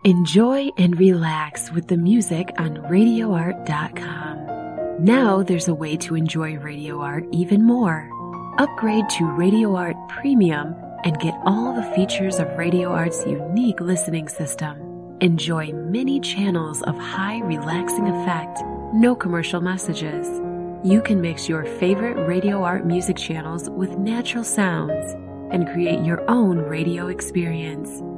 Enjoy and relax with the music on RadioArt.com. Now there's a way to enjoy Radio Art even more. Upgrade to Radio Art Premium and get all the features of Radio Art's unique listening system. Enjoy many channels of high relaxing effect, no commercial messages. You can mix your favorite Radio Art music channels with natural sounds and create your own radio experience.